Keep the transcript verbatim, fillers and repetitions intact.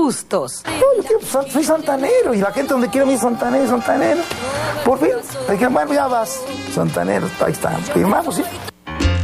gustos. No, yo quiero, soy, soy santanero y la gente donde quiera me dice santanero, santanero. Por fin, me dijeron, bueno, ya vas, santanero, ahí está, firmamos, ¿sí?